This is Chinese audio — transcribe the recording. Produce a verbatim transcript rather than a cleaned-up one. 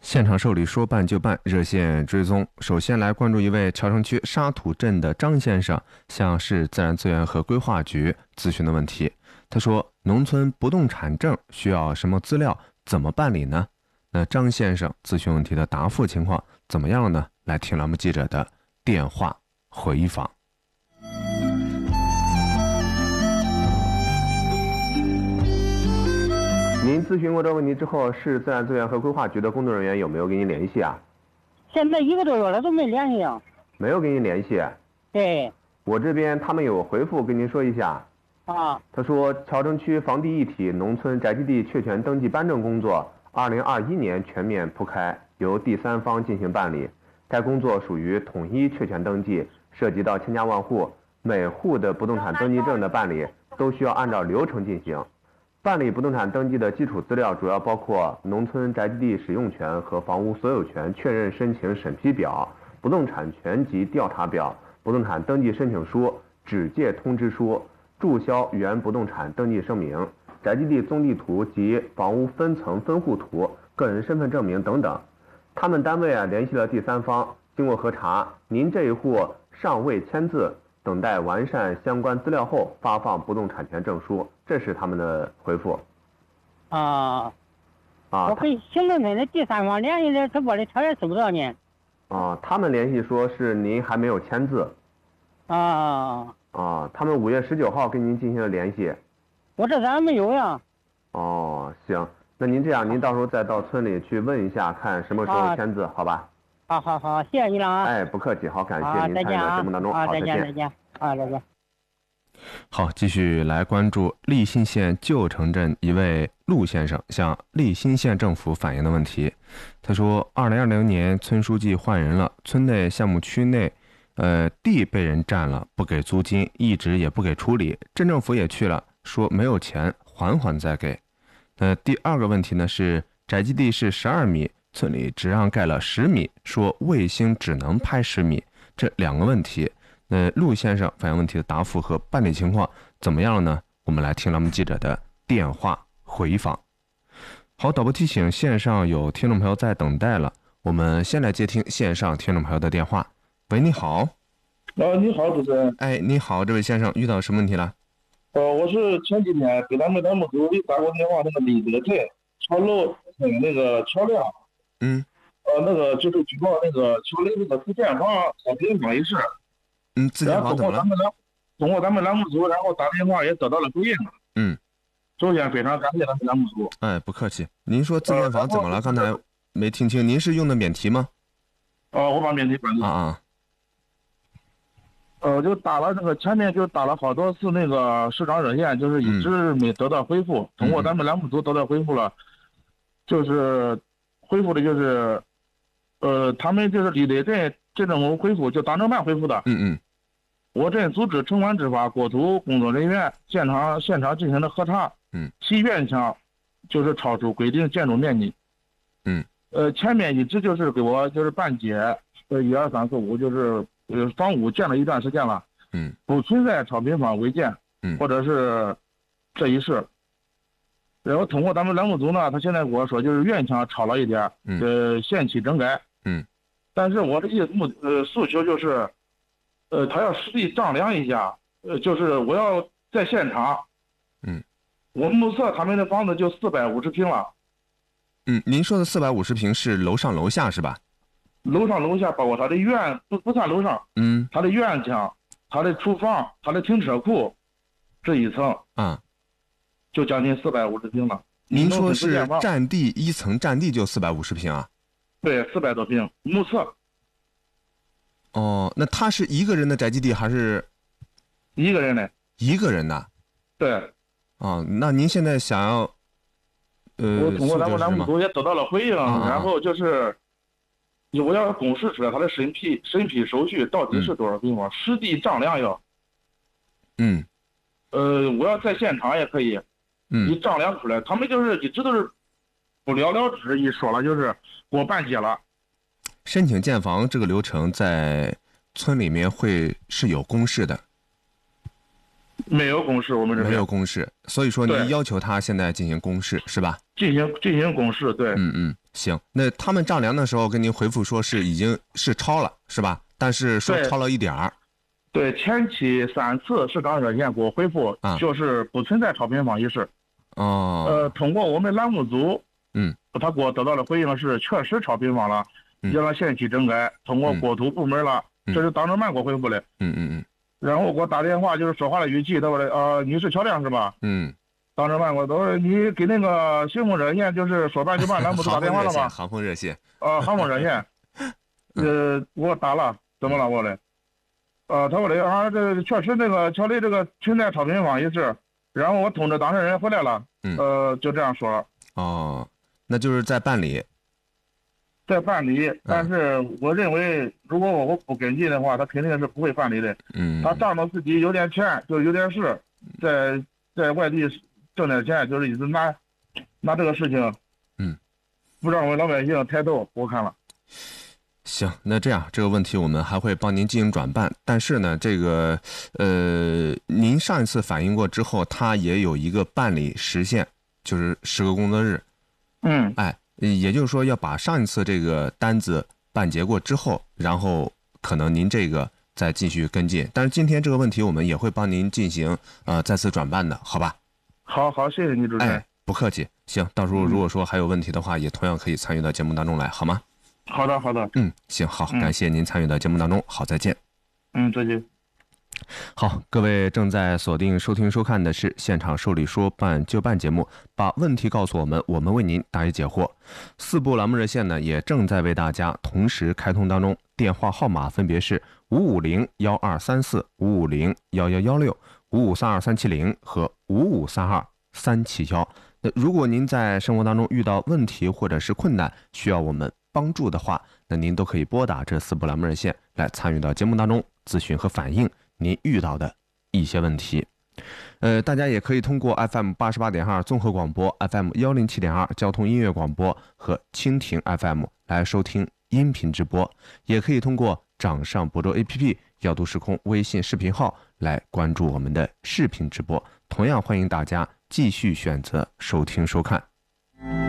现场受理说办就办，热线追踪。首先来关注一位桥城区沙土镇的张先生向市自然资源和规划局咨询的问题。他说，农村不动产证需要什么资料，怎么办理呢？那张先生咨询问题的答复情况怎么样了呢？来听栏目记者的电话回访。您咨询过这个问题之后，市自然资源和规划局的工作人员有没有跟您联系啊？ 现在一个多月了都没联系啊。 没有跟您联系。 对。 我这边他们有回复跟您说一下。 啊。 他说，桥城区房地一体农村宅基地确权登记颁证工作，二零二一年全面铺开，由第三方进行办理。该工作属于统一确权登记，涉及到千家万户，每户的不动产登记证的办理都需要按照流程进行。办理不动产登记的基础资料主要包括农村宅基地使用权和房屋所有权确认申请审批表、不动产权及调查表、不动产登记申请书、指界通知书、注销原不动产登记声明、宅基地综地图及房屋分层分户图、个人身份证明等等。他们单位啊联系了第三方，经过核查，您这一户尚未签字，等待完善相关资料后发放不动产权证书，这是他们的回复。 啊啊， 我跟行政村的第三方联系的，他把这条也收不到呢。 啊，他们联系说是您还没有签字。 啊啊，他们五月十九号跟您进行了联系。 我这咋没有呀？ 哦，行，那您这样，您到时候再到村里去问一下，看什么时候签字，好吧？ 好好好，谢谢你了啊！ 哎，不客气，好，感谢您参与到节目当中， 好， 再见，再见，啊，再见。 好，继续来关注利辛县旧城镇一位陆先生向利辛县政府反映的问题。他说，二零二零年村书记换人了，村内项目区内，呃，地被人占了，不给租金，一直也不给处理，镇政府也去了，说没有钱，缓缓再给。那第二个问题呢是，宅基地是十二米。村里只让盖了十米，说卫星只能拍十米，这两个问题，那陆先生反映问题的答复和办理情况怎么样了呢？我们来听咱们记者的电话回访。好，导播提醒，线上有听众朋友在等待了，我们先来接听线上听众朋友的电话。喂，你好。 哦，你好，主持人。 哎，你好，这位先生遇到什么问题了？ 呃，我是前几天给咱们栏目组打过电话，那个李德镇桥楼那个桥梁。 嗯， 呃，那个就是举报那个桥里那个自建房草坪房一事。 嗯，自建房怎么了？ 然后通过咱们栏，通过咱们栏目组，然后打电话也得到了回应。 嗯， 首先非常感谢咱们栏目组。 哎，不客气。您说自建房怎么了？呃、刚才没听清。您是用的免提吗？ 哦、呃，我把免提关了。 啊啊。 呃，就打了那个前面就打了好多次那个市长热线，就是一直没得到回复。嗯、通过咱们栏目组得到回复了，就是回复的就是，呃，他们就是李德镇镇政府回复，就党政办回复的。 嗯嗯。 我镇组织城管执法国土工作人员现场现场进行的核查。 嗯。 其院墙就是超出规定建筑面积。 嗯。 呃，前面一直就是给我就是办街，呃，一二三四五就是呃房屋建了一段时间了。 嗯。 不存在超平房违建。 嗯。 或者是这一事。然后通过咱们栏目组呢，他现在跟我说就是院墙超了一点， 嗯、 呃，限期整改。 嗯。 但是我的意目呃诉求就是，呃，他要实地丈量一下，呃，就是我要在现场。 嗯。 我目测他们的房子就四百五十平了。 嗯，您说的四百五十平是楼上楼下是吧？ 楼上楼下包括他的院不不算楼上。 嗯。 他的院墙、他的厨房、他的停车库，这一层。 啊。 就将近四百五十平了。 您说是占地一层占地就四百五十平啊？ 对，四百多平，目测。 哦，那他是一个人的宅基地还是？ 一个人的。 一个人的。 对。 哦，那您现在想要，呃， 我通过咱们栏目组也得到了回应， 啊、 然后就是，我要公示出来他的审批审批手续到底是多少平方，嗯、实地丈量要。 嗯。 呃，我要在现场也可以。 嗯， 你丈量出来，他们就是一直都是不了了之，一说了就是给我办结了。 申请建房这个流程在村里面会是有公示的？ 没有公示，我们这边没有公示，所以说您要求他现在进行公示是吧？ 进行进行公示，对。 嗯嗯， 行，那他们丈量的时候跟您回复说是已经是超了，是吧？但是说超了一点儿。 对，前期三次市长热线给我回复，啊、就是不存在超频房一事。 哦。 呃，通过我们栏目组， 嗯， 他给我得到的回应是确实超频房了， 嗯、 让他限期整改，通过国土部门了， 嗯、 这是党政办给我回复的。 嗯嗯嗯。 然后给我打电话，就是说话的语气，他说的呃，你是乔亮是吧？ 嗯。 党政办我都是你给那个新丰热线，就是说办就办，栏目组打电话了吗？ 航空热线。 呃，航空热线，呃，我打了，怎么了我嘞？呃，他说的啊，这确实那个乔雷这个存在超频房一事，然后我通知当事人回来了， 嗯、 呃，就这样说了。 哦，那就是在办理。 在办理，但是我认为，如果我不跟进的话，他肯定是不会办理的。 嗯， 他仗着自己有点钱，就有点事，在在外地挣点钱，就是一直拿拿这个事情， 嗯， 不让我们老百姓抬头。我看了。 行，那这样这个问题我们还会帮您进行转办，但是呢，这个呃，您上一次反映过之后，它也有一个办理时限，就是十个工作日。 嗯， 哎。也就是说，要把上一次这个单子办结过之后，然后可能您这个再继续跟进。但是今天这个问题，我们也会帮您进行呃再次转办的，好吧？ 好好，谢谢你，主持人。 哎，不客气。行，到时候如果说还有问题的话，嗯、也同样可以参与到节目当中来，好吗？ 好的，好的。 嗯，行，好，感谢您参与到节目当中，好，再见。 嗯，再见。 好，各位正在锁定收听收看的是现场受理说办就办节目，把问题告诉我们，我们为您答疑解惑。四部栏目热线呢也正在为大家同时开通当中，电话号码分别是五五零幺二三四、五五零幺幺幺六、五五三二三七零和五五三二三七幺。那如果您在生活当中遇到问题或者是困难，需要我们帮助的话，那您都可以拨打这四部栏目热线来参与到节目当中咨询和反映您遇到的一些问题。呃，大家也可以通过 F M 八十八点二 综合广播、F M 一零七点二 交通音乐广播和蜻蜓 F M 来收听音频直播，也可以通过掌上播州 A P P 耀都时空微信视频号来关注我们的视频直播。同样欢迎大家继续选择收听收看。